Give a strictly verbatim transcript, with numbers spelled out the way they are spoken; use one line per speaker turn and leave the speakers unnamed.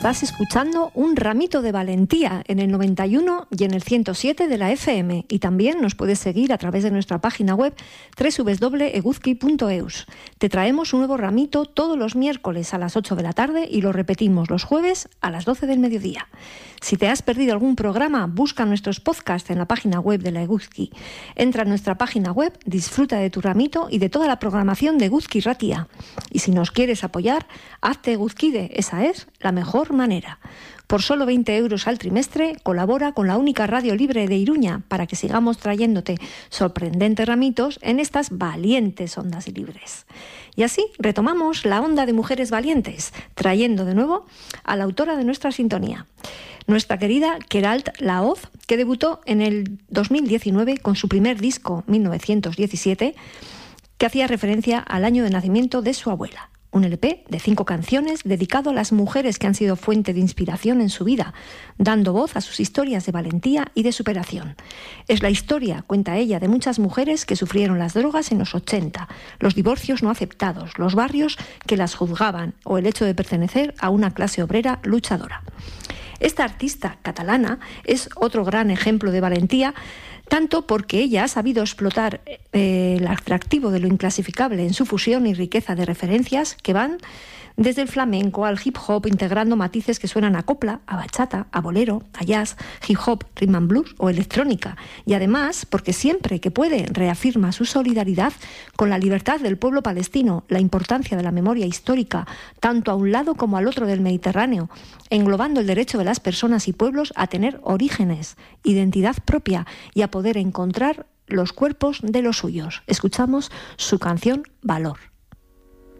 Estás escuchando Un Ramito de Valentía en el noventa y uno y en el ciento siete de la F M, y también nos puedes seguir a través de nuestra página web doble u doble u doble u punto eguzki punto e u s. Te traemos un nuevo ramito todos los miércoles a las ocho de la tarde y lo repetimos los jueves a las doce del mediodía. Si te has perdido algún programa, busca nuestros podcasts en la página web de la Eguzki. Entra a nuestra página web, disfruta de tu ramito y de toda la programación de Eguzki Ratia. Y si nos quieres apoyar, hazte Eguzkide, esa es la mejor manera. Por solo veinte euros al trimestre, colabora con la única radio libre de Iruña para que sigamos trayéndote sorprendentes ramitos en estas valientes ondas libres. Y así retomamos la onda de mujeres valientes, trayendo de nuevo a la autora de nuestra sintonía, nuestra querida Queralt Laoz, que debutó en el dos mil diecinueve con su primer disco, mil novecientos diecisiete, que hacía referencia al año de nacimiento de su abuela. Un L P de cinco canciones dedicado a las mujeres que han sido fuente de inspiración en su vida, dando voz a sus historias de valentía y de superación. Es la historia, cuenta ella, de muchas mujeres que sufrieron las drogas en los ochenta, los divorcios no aceptados, los barrios que las juzgaban o el hecho de pertenecer a una clase obrera luchadora. Esta artista catalana es otro gran ejemplo de valentía, tanto porque ella ha sabido explotar eh, el atractivo de lo inclasificable en su fusión y riqueza de referencias que van desde el flamenco al hip hop, integrando matices que suenan a copla, a bachata, a bolero, a jazz, hip hop, rhythm and blues o electrónica. Y además, porque siempre que puede reafirma su solidaridad con la libertad del pueblo palestino, la importancia de la memoria histórica, tanto a un lado como al otro del Mediterráneo, englobando el derecho de las personas y pueblos a tener orígenes, identidad propia y a poder encontrar los cuerpos de los suyos. Escuchamos su canción Valor.